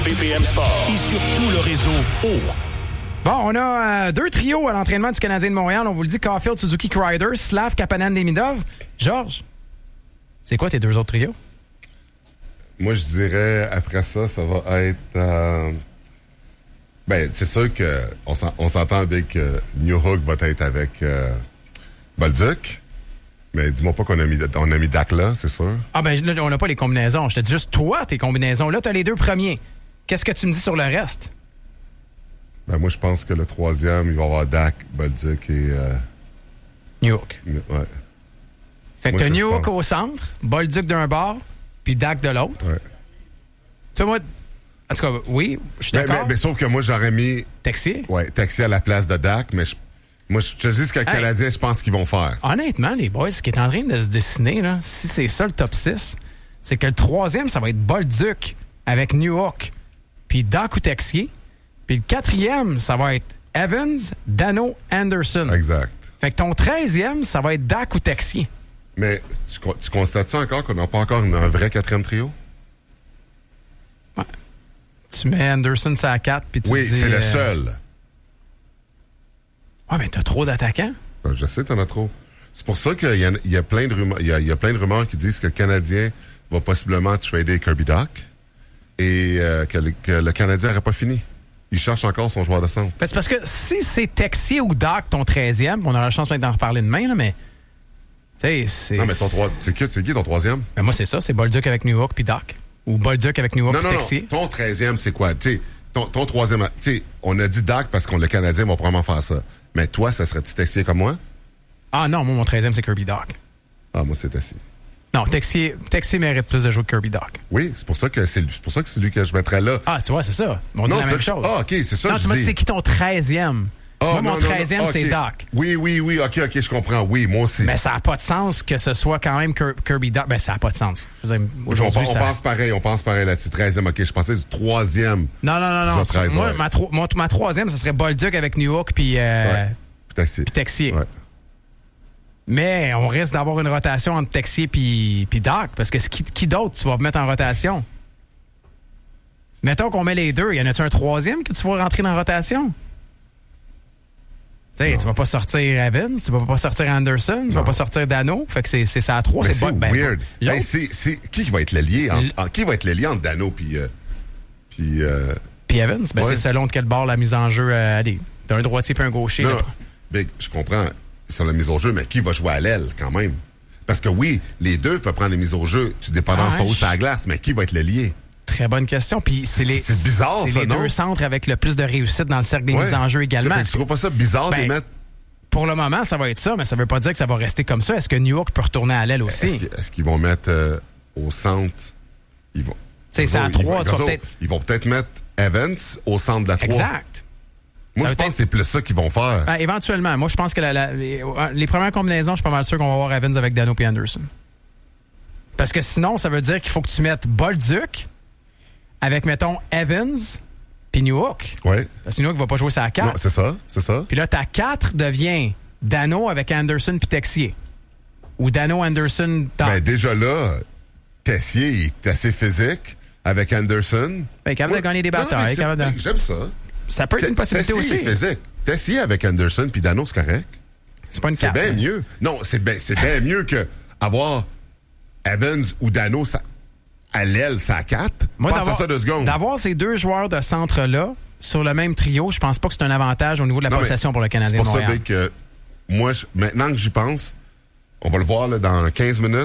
BPM Sport. Et sur tout le réseau O. Bon, on a deux trios à l'entraînement du Canadien de Montréal. On vous le dit, Caulfield, Suzuki, Kreider, Slav, Kapanen, Demidov. Georges, c'est quoi tes deux autres trios? Moi, je dirais, après ça, ça va être... c'est sûr qu'on s'entend avec Newhook va être avec Bolduc. Mais dis-moi pas qu'on a mis Dak là, c'est sûr. Ah ben là, on n'a pas les combinaisons. Je te dis juste toi, tes combinaisons. Là, tu as les deux premiers. Qu'est-ce que tu me dis sur le reste? Moi, je pense que le troisième, il va y avoir Dak, Bolduc et... Newhook. Ouais. Fait que t'as Newhook au centre, Bolduc d'un bord, puis Dak de l'autre. Ouais. Tu vois, moi... En tout cas, oui, je suis d'accord. Mais sauf que moi, j'aurais mis... Texier? Ouais, Texier à la place de Dak, mais moi, je te dis ce que le Canadien, je pense qu'ils vont faire. Honnêtement, les boys, ce qui est en train de se dessiner, là, si c'est ça le top 6, c'est que le troisième, ça va être Bolduc avec Newhook, puis Dak ou Texier. Puis le quatrième, ça va être Evans, Dano, Anderson. Exact. Fait que ton 13e, ça va être Dak ou Texier. Mais tu constates ça encore qu'on n'a pas encore un vrai quatrième trio? Ouais. Tu mets Anderson sur la 4, puis tu dis... Oui, c'est le seul. Ouais, mais t'as trop d'attaquants. Je sais, t'en as trop. C'est pour ça qu'il y a plein de rumeurs. Il y a plein de rumeurs qui disent que le Canadien va possiblement trader Kirby Dach et que le Canadien n'aurait pas fini. Il cherche encore son joueur de centre. C'est parce que si c'est Texier ou Dach, ton 13e, on aura la chance d'en reparler demain, là, mais... Tu sais, c'est... Non, mais c'est qui ton troisième? Ben moi, c'est ça. C'est Bolduc avec Newhook puis Dach. Ou Bolduc avec Newhook puis Texier. Non. Ton 13e, c'est quoi? Tu sais, ton troisième... Tu sais, on a dit Dach parce que le Canadien va probablement faire ça. Mais toi, ça serait-tu Texier comme moi? Ah non, moi, mon 13e, c'est Kirby Dach. Ah, moi, c'est Texier. Non, Texier mérite plus de jouer que Kirby Dach. Oui, c'est pour ça que c'est lui que je mettrais là. Ah, tu vois, c'est ça. On dit la même chose. Ah, OK, c'est ça non, que tu je m'as dis. dit, c'est qui ton 13e? Moi, mon 13e, c'est Dach. Oui, OK, je comprends. Oui, moi aussi. Mais ça n'a pas de sens que ce soit quand même Kirby Dach. Ben, ça n'a pas de sens. Aujourd'hui, on pense pareil là-dessus. 13e, OK. Je pensais du 3e. Non. Moi, ma 3e, ce serait Bolduc avec Newhook puis Texier. Ouais. Mais on risque d'avoir une rotation entre Texier puis Dach, parce que qui d'autre tu vas mettre en rotation? Mettons qu'on met les deux. Y en a-tu un troisième que tu vas rentrer dans la rotation? Tu sais, tu vas pas sortir Evans, tu vas pas sortir Anderson, tu vas pas sortir Dano. Fait que c'est ça à 3. C'est weird. C'est qui va être l'allié qui va être l'allié entre Dano puis Evans? Ben, c'est selon de quel bord la mise en jeu. Allez, t'as un droitier puis un gaucher. Non, je comprends sur la mise au jeu, mais qui va jouer à l'aile quand même? Parce que oui, les deux peuvent prendre les mises au jeu, tu dépendant sur où c'est la glace, mais qui va être l'allié? Très bonne question. Puis c'est bizarre, c'est ça, les non? deux centres avec le plus de réussite dans le cercle des mises en jeu également. Tu trouves pas ça bizarre de mettre... Pour le moment, ça va être ça, mais ça veut pas dire que ça va rester comme ça. Est-ce que Newhook peut retourner à l'aile aussi? Est-ce qu'ils vont mettre au centre... C'est à 3, tu vas peut-être... Ils vont peut-être mettre Evans au centre de la 3. Exact. Moi, je pense que c'est plus ça qu'ils vont faire. Éventuellement. Moi, je pense que les premières combinaisons, je suis pas mal sûr qu'on va avoir Evans avec Dano et Anderson. Parce que sinon, ça veut dire qu'il faut que tu mettes Bolduc avec, mettons, Evans puis Newhook. Oui. Parce que Newhook va pas jouer sa 4. Non, c'est ça. Puis là, ta 4 devient Dano avec Anderson puis Texier. Ou Dano, Anderson, déjà là, Texier est assez physique avec Anderson. Capable de gagner des batailles. J'aime ça. Ça peut être une possibilité aussi. Texier est physique. Texier avec Anderson puis Dano, c'est correct. C'est pas une carte. C'est bien mieux. Non, c'est bien mieux que avoir Evans ou Dano à l'aile, ça à 4. Moi, pense à ça 2 secondes. D'avoir ces deux joueurs de centre-là sur le même trio, je pense pas que c'est un avantage au niveau de la possession pour le Canadien de Montréal. C'est pour ça que moi, maintenant que j'y pense, on va le voir là, dans 15 minutes,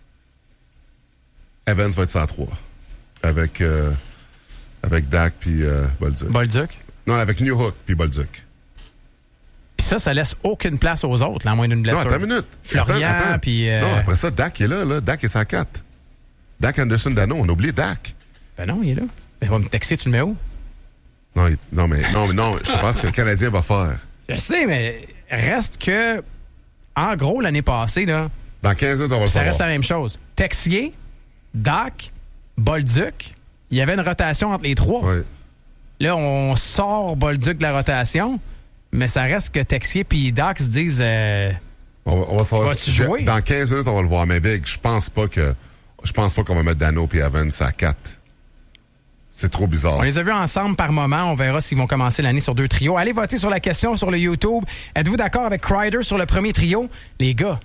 Evans va être 103 avec Dak puis Bolduc. Bolduc? Non, avec Newhook puis Bolduc. Puis ça laisse aucune place aux autres, là, à moins d'une blessure. Non, attends une minute. Florian, puis... Non, après ça, Dak est là. Dak est 104. Dak, Anderson, Dano, on a oublié Dak. Ben non, il est là. Mais Texier, tu le mets où? Non, je pense que le Canadien va faire. Je sais, mais reste que, en gros, l'année passée, là... Dans 15 minutes, on va le savoir. Ça reste la même chose. Texier, Dak, Bolduc, il y avait une rotation entre les 3. Oui. Là, on sort Bolduc de la rotation, mais ça reste que Texier puis Dak se disent... on va savoir. Vas-tu jouer? Dans 15 minutes, on va le voir. Mais Big, je pense pas qu'on va mettre Dano puis Evans à 4. C'est trop bizarre. On les a vus ensemble par moment. On verra s'ils vont commencer l'année sur 2 trios. Allez voter sur la question sur le YouTube. Êtes-vous d'accord avec Kreider sur le premier trio? Les gars,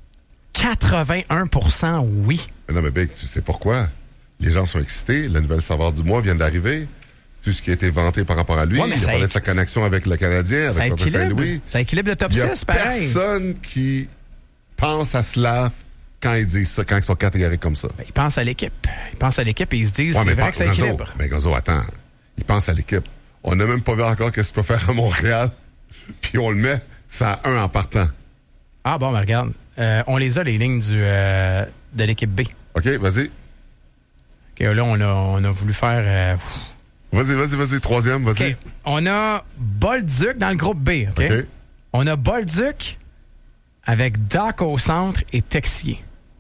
81% oui. Mais non, mais Big, tu sais pourquoi? Les gens sont excités. La nouvelle saveur du mois vient d'arriver. Tout ce qui a été vanté par rapport à lui. Ouais, il a parlé de sa connexion avec le Canadien, avec Martin Saint-Louis. Ça équilibre le top Il y a 6, pareil. personne qui pense à Slav quand ils disent ça, quand ils sont catégoriques comme ça. Ils pensent à l'équipe. Ils pensent à l'équipe et ils se disent, c'est vrai que ça équilibre. Mais Gonzo, attends. Ils pensent à l'équipe. On n'a même pas vu encore ce qu'il peut faire à Montréal. Puis on le met, ça à 1 en partant. Ah bon, ben regarde. On les a, les lignes de l'équipe B. OK, vas-y. OK, là, on a voulu faire... Vas-y. Troisième, vas-y. OK. On a Bolduc dans le groupe B. OK? On a Bolduc avec Doc au centre et Texier.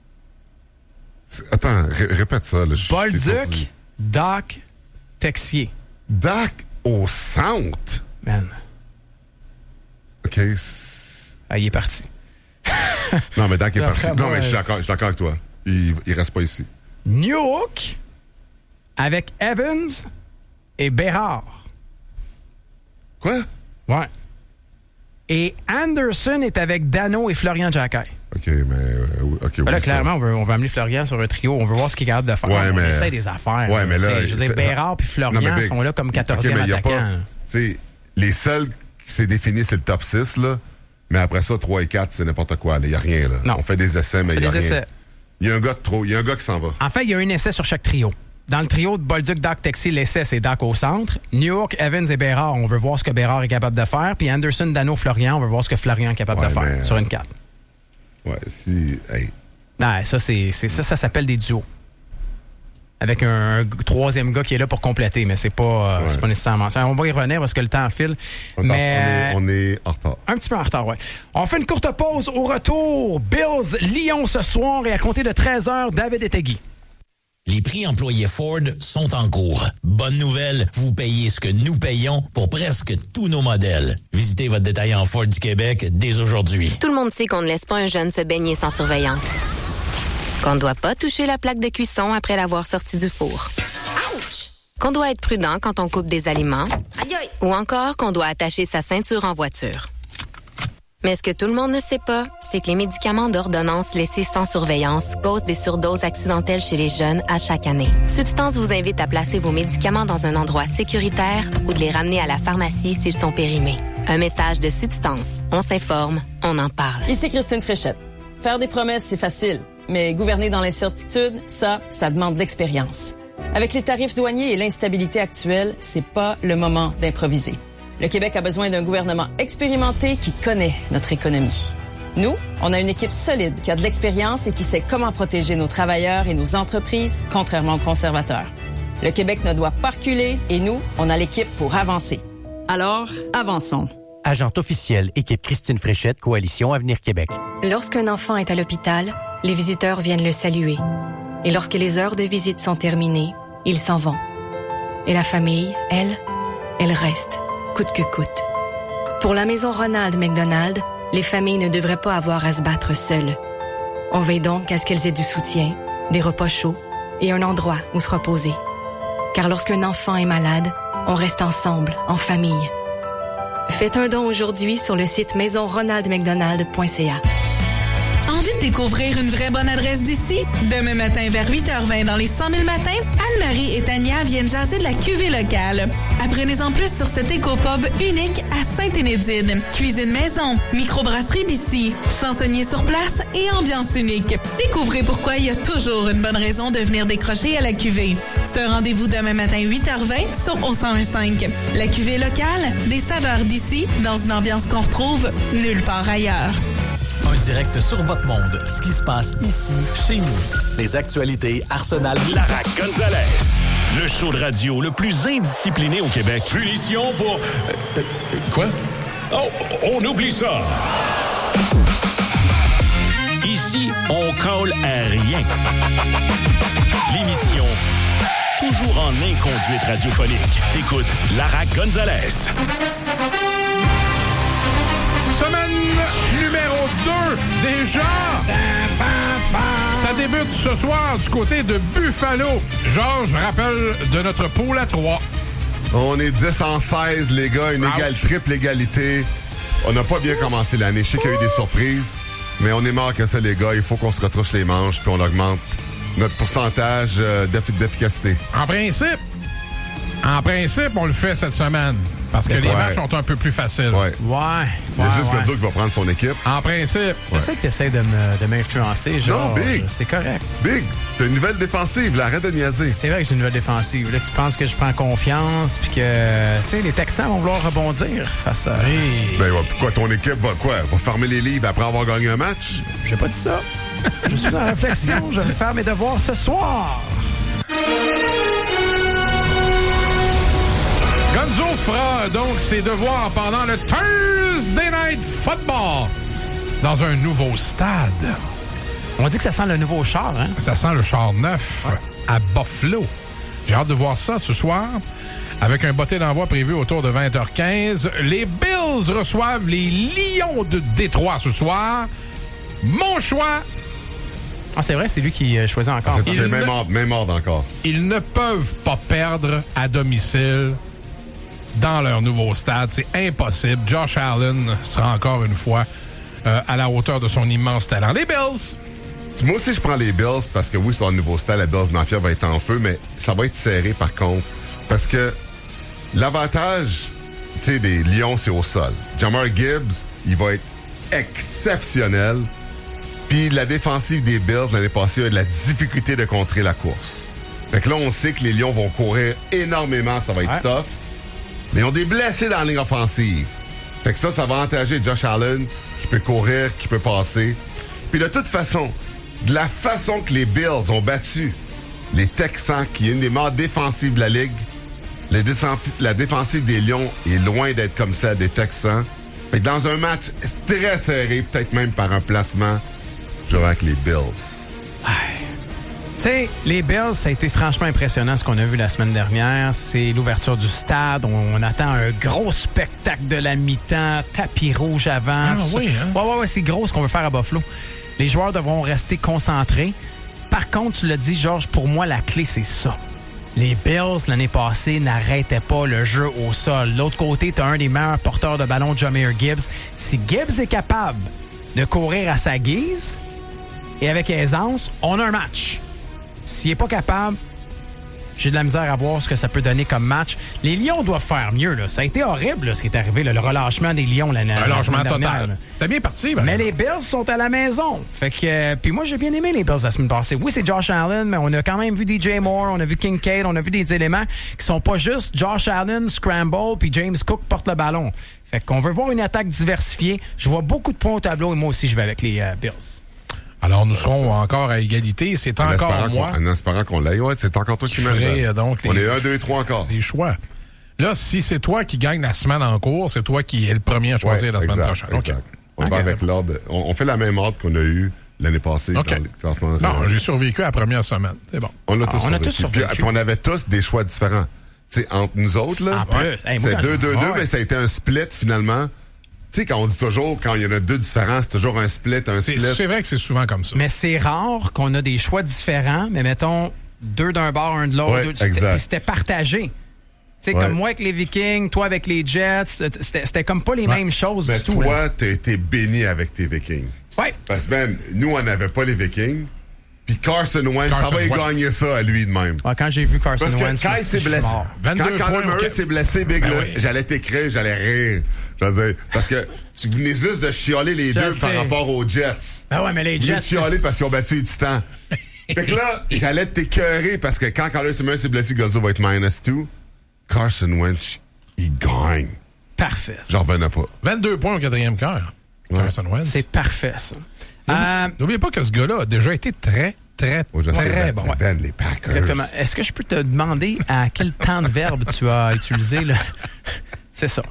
Attends, répète ça. Là, Bolduc, Doc, Texier. Doc au centre? Man. OK. Il est parti. Non, mais Doc est parti. Non, mais je suis d'accord avec toi. Il reste pas ici. Newhook avec Evans et Bérard. Quoi? Ouais. Et Anderson est avec Dano et Florian Jacquet. OK, mais... OK, là, clairement, on veut amener Florian sur un trio. On veut voir ce qu'il est capable de faire. Ouais, on mais... essaie des affaires. Ouais, mais là... Je veux dire, Bérard puis Florian sont là comme 14e attaquants. Les seuls qui s'est défini, c'est le top 6, là. Mais après ça, 3 et 4, c'est n'importe quoi. Il n'y a rien, là. Non. On fait des essais, mais il n'y a rien. Il y a un gars de trop. Il y a un gars qui s'en va. En fait, il y a un essai sur chaque trio. Dans le trio de Bolduc, Doc, Texier, l'essai, c'est Doc au centre. Newhook, Evans et Bérard, on veut voir ce que Bérard est capable de faire. Puis Anderson, Dano, Florian, on veut voir ce que Florian est capable de faire sur une 4. Ouais, si... Hey. Non, ça s'appelle des duos. Avec un troisième gars qui est là pour compléter, mais c'est pas nécessairement ça. On va y revenir parce que le temps file. On est en retard. Un petit peu en retard, oui. On fait une courte pause. Au retour, Bills, Lyon ce soir et à compter de 13h, David Etegui. Les prix employés Ford sont en cours. Bonne nouvelle, vous payez ce que nous payons pour presque tous nos modèles. Visitez votre détaillant Ford du Québec dès aujourd'hui. Tout le monde sait qu'on ne laisse pas un jeune se baigner sans surveillance. Qu'on ne doit pas toucher la plaque de cuisson après l'avoir sorti du four. Ouch! Qu'on doit être prudent quand on coupe des aliments. Aïe aïe! Ou encore qu'on doit attacher sa ceinture en voiture. Mais ce que tout le monde ne sait pas, c'est que les médicaments d'ordonnance laissés sans surveillance causent des surdoses accidentelles chez les jeunes à chaque année. Substance vous invite à placer vos médicaments dans un endroit sécuritaire ou de les ramener à la pharmacie s'ils sont périmés. Un message de Substance. On s'informe, on en parle. Ici Christine Fréchette. Faire des promesses, c'est facile. Mais gouverner dans l'incertitude, ça demande de l'expérience. Avec les tarifs douaniers et l'instabilité actuelle, c'est pas le moment d'improviser. Le Québec a besoin d'un gouvernement expérimenté qui connaît notre économie. Nous, on a une équipe solide qui a de l'expérience et qui sait comment protéger nos travailleurs et nos entreprises, contrairement aux conservateurs. Le Québec ne doit pas reculer et nous, on a l'équipe pour avancer. Alors, avançons. Agente officielle, équipe Christine Fréchette, Coalition Avenir Québec. Lorsqu'un enfant est à l'hôpital, les visiteurs viennent le saluer. Et lorsque les heures de visite sont terminées, ils s'en vont. Et la famille, elle reste, coûte que coûte. Pour la maison Ronald McDonald, les familles ne devraient pas avoir à se battre seules. On veille donc à ce qu'elles aient du soutien, des repas chauds et un endroit où se reposer. Car lorsqu'un enfant est malade, on reste ensemble, en famille. Faites un don aujourd'hui sur le site maisonronaldmcdonald.ca. Envie de découvrir une vraie bonne adresse d'ici? Demain matin vers 8h20 dans les 100 000 matins, Anne-Marie et Tania viennent jaser de la cuvée locale. Apprenez-en plus sur cet éco-pub unique à Sainte-Énédine. Cuisine maison, microbrasserie d'ici, chansonnier sur place et ambiance unique. Découvrez pourquoi il y a toujours une bonne raison de venir décrocher à la cuvée. C'est un rendez-vous demain matin 8h20 sur au 101.5. La cuvée locale, des saveurs d'ici, dans une ambiance qu'on retrouve nulle part ailleurs. Un direct sur votre monde. Ce qui se passe ici, chez nous. Les actualités Arsenal. Lara Gonzalez. Le show de radio le plus indiscipliné au Québec. Punition pour... quoi? Oh, on oublie ça. Ici, on colle à rien. L'émission toujours en inconduite radiophonique. T'écoutes Lara Gonzalez. Semaine numéro 2 déjà. Ça débute ce soir du côté de Buffalo. Georges, rappelle de notre pool à 3. On est 10-16, les gars. Une triple égalité. On n'a pas bien commencé l'année. Je sais qu'il y a eu des surprises, mais on est mort que ça, les gars. Il faut qu'on se retrousse les manches puis on augmente notre pourcentage d'efficacité. En principe, on le fait cette semaine. Parce que les matchs sont un peu plus faciles. Ouais. Il y a juste Godot qui va prendre son équipe. En principe. Je sais que tu essaies de m'influencer, Georges. Non, Big. C'est correct. Big, t'as une nouvelle défensive. Là, arrête de niaiser. C'est vrai que j'ai une nouvelle défensive. Là, tu penses que je prends confiance puis que, tu sais, les Texans vont vouloir rebondir face à... Ben, pourquoi ton équipe va fermer les livres après avoir gagné un match? J'ai pas dit ça. Je suis en réflexion. Je vais faire mes devoirs ce soir. Gonzo fera donc ses devoirs pendant le Thursday Night Football dans un nouveau stade. On dit que ça sent le nouveau char, hein? Ça sent le char neuf à Buffalo. J'ai hâte de voir ça ce soir. Avec un botté d'envoi prévu autour de 20h15. Les Bills reçoivent les Lions de Détroit ce soir. Mon choix... Ah, c'est vrai, c'est lui qui choisit encore. C'est même ordre encore. Ils ne peuvent pas perdre à domicile dans leur nouveau stade. C'est impossible. Josh Allen sera encore une fois à la hauteur de son immense talent. Les Bills! Moi aussi, je prends les Bills parce que oui, sur le nouveau stade, la Bills Mafia va être en feu, mais ça va être serré par contre. Parce que l'avantage des Lions, c'est au sol. Jahmyr Gibbs, il va être exceptionnel. Puis la défensive des Bills l'année passée a de la difficulté de contrer la course. Fait que là, on sait que les Lions vont courir énormément, ça va être tough. Mais ils ont des blessés dans la ligne offensive. Fait que ça va avantager Josh Allen, qui peut courir, qui peut passer. Puis de toute façon, de la façon que les Bills ont battu les Texans, qui est une des meilleures défensives de la Ligue, la défensive des Lions est loin d'être comme ça des Texans. Fait que dans un match très serré, peut-être même par un placement, je vais avec les Bills. Tu sais, les Bills, ça a été franchement impressionnant ce qu'on a vu la semaine dernière. C'est l'ouverture du stade. On attend un gros spectacle de la mi-temps, tapis rouge avant. Ah oui, hein? Ouais, c'est gros ce qu'on veut faire à Buffalo. Les joueurs devront rester concentrés. Par contre, tu l'as dit, Georges, pour moi, la clé, c'est ça. Les Bills, l'année passée, n'arrêtaient pas le jeu au sol. De l'autre côté, tu as un des meilleurs porteurs de ballon, Jahmyr Gibbs. Si Gibbs est capable de courir à sa guise et avec aisance, on a un match. S'il n'est pas capable, j'ai de la misère à voir ce que ça peut donner comme match. Les Lions doivent faire mieux. Là. Ça a été horrible là, ce qui est arrivé, là, le relâchement des Lions. Un relâchement total. T'as bien parti. Mais les Bills sont à la maison. Fait que, puis moi, j'ai bien aimé les Bills la semaine passée. Oui, c'est Josh Allen, mais on a quand même vu DJ Moore, on a vu Kincaid, on a vu des éléments qui sont pas juste Josh Allen, scramble, puis James Cook porte le ballon. Fait qu'on veut voir une attaque diversifiée. Je vois beaucoup de points au tableau et moi aussi, je vais avec les Bills. Alors, nous serons encore à égalité. C'est encore moi. En espérant qu'on l'aille. Ouais, c'est encore toi qui m'aimes. On est 1, 2 et 3 encore. Les choix. Là, si c'est toi qui gagne la semaine en cours, c'est toi qui es le premier à choisir la semaine prochaine. Exact. Okay. On va avec l'ordre. On fait la même ordre qu'on a eu l'année passée dans les classements. Non, j'ai survécu à la première semaine. C'est bon. On a tous survécu. Puis on avait tous des choix différents. Tu sais, entre nous autres, là, c'est 2-2-2, mais ça a été un split finalement. Tu sais, quand on dit toujours, quand il y en a deux différents, c'est toujours un split. C'est vrai que c'est souvent comme ça. Mais c'est rare qu'on a des choix différents, mais mettons, deux d'un bord, un de l'autre. Ouais, c'était partagé. Tu sais, comme moi avec les Vikings, toi avec les Jets, c'était comme pas les mêmes choses du tout. Mais toi, t'as été béni avec tes Vikings. Ouais. Parce que même, nous, on n'avait pas les Vikings. Puis Carson Wentz, ça va y gagner ça à lui de même. Ouais, quand j'ai vu Carson Wentz, quand il s'est blessé, quand Murray s'est blessé, Big, j'allais t'écrire, j'allais rire. Parce que tu venais juste de chialer les deux par rapport aux Jets. Ah ouais, mais les Jets. Tu chialer parce qu'ils ont battu les Titans. Fait que là, j'allais t'écœurer parce que quand Carson Wentz s'est blessé, Gonzo va être -2. Carson Wentz, il gagne. Parfait. J'en revenais pas. 22 points au quatrième quart. Carson Wentz. C'est parfait, ça. N'oubliez pas que ce gars-là a déjà été très bon. Les Packers. Exactement. Est-ce que je peux te demander à quel temps de verbe tu as utilisé, là? C'est ça.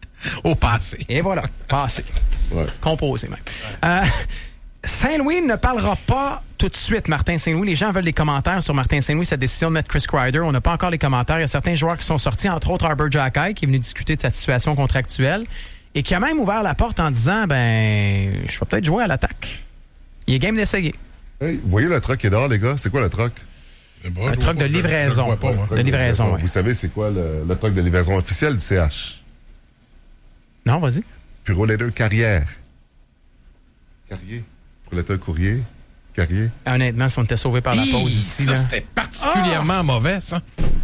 Au passé. Et voilà, passé. Ouais. Composé, même. Saint-Louis ne parlera pas tout de suite, Martin Saint-Louis. Les gens veulent des commentaires sur Martin Saint-Louis, sa décision de mettre Chris Kreider. On n'a pas encore les commentaires. Il y a certains joueurs qui sont sortis, entre autres Arbor Xhekaj, qui est venu discuter de sa situation contractuelle et qui a même ouvert la porte en disant, je vais peut-être jouer à l'attaque. Il est game d'essayer. Hey, vous voyez le truck qui est dehors, les gars? C'est quoi le truck? Un truck de livraison. De livraison, oui. Vous savez, c'est quoi le truck de livraison officiel du CH? Non, vas-y. Purolator Carrière. Carrier. Purolator Courrier. Carrier. Honnêtement, si on était sauvé par la pause ici. Ça, c'était particulièrement mauvais, ça.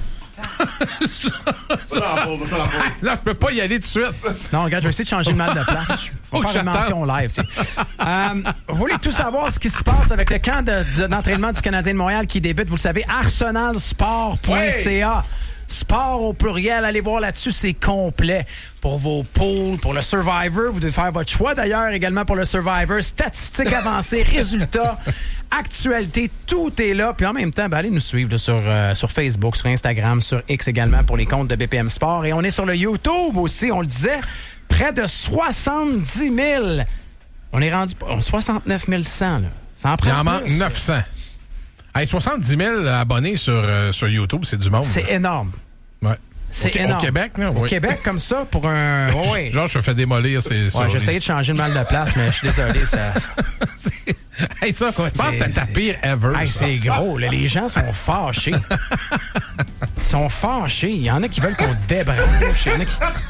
Non, je peux pas y aller tout de suite. Non, regarde, je vais essayer de changer le mal de place. Je vais faire une mention live. Vous voulez tout savoir ce qui se passe avec le camp d'entraînement du Canadien de Montréal qui débute, vous le savez, arsenalsport.ca. Sport au pluriel, allez voir là-dessus, c'est complet. Pour vos pools, pour le Survivor, vous devez faire votre choix d'ailleurs également pour le Survivor. Statistiques avancées, résultats, actualité, tout est là. Puis en même temps, allez nous suivre là, sur Facebook, sur Instagram, sur X également pour les comptes de BPM Sport. Et on est sur le YouTube aussi, on le disait, près de 70 000. On est rendu 69 100, là. Ça en prend. Il en manque 900. Hey, 70 000 abonnés sur YouTube, c'est du monde. C'est énorme. Ouais. C'est énorme. Au Québec, là? Au Québec, comme ça, pour un... Ouais. Genre, je me fais démolir. J'ai essayé de changer le mal de place, mais je suis désolé. Ça... Hey, ça, écoute, c'est ta pire ever. Hey, c'est gros. Là, les gens sont fâchés. Ils sont fâchés. Il y en a qui veulent qu'on débranche. Il y en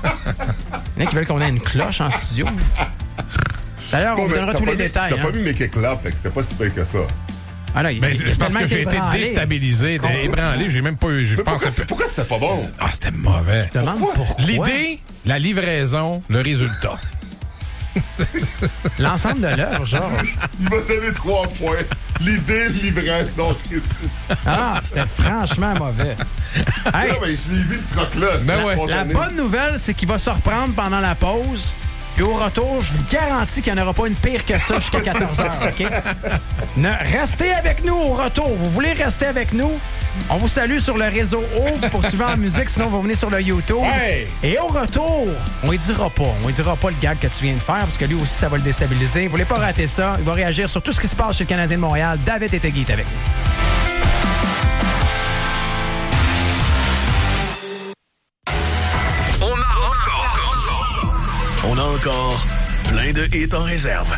a qui veulent qu'on ait une cloche en studio. D'ailleurs, on vous donnera tous les détails. T'as pas mis mes kicks là, fait que c'était pas si pire que ça. Ah non, c'est parce que j'ai été déstabilisé, ébranlé. J'ai même pas eu. Pourquoi c'était pas bon? Ah, c'était mauvais. Je demande pourquoi. L'idée, la livraison, le résultat. L'ensemble de l'œuvre, Georges. Il m'a donné 3 points. L'idée, livraison. Ah, c'était franchement mauvais. Hey, non, mais je l'ai vu le troc-là. La bonne nouvelle, c'est qu'il va se reprendre pendant la pause. Et au retour, je vous garantis qu'il n'y en aura pas une pire que ça jusqu'à 14h, OK? Restez avec nous au retour. Vous voulez rester avec nous? On vous salue sur le réseau O. Vous poursuivez en musique, sinon vous venez sur le YouTube. Hey! Et au retour, on ne dira pas. On ne dira pas le gag que tu viens de faire, parce que lui aussi, ça va le déstabiliser. Vous voulez pas rater ça? Il va réagir sur tout ce qui se passe chez le Canadien de Montréal. David Etegui est avec nous. On a encore plein de hits en réserve.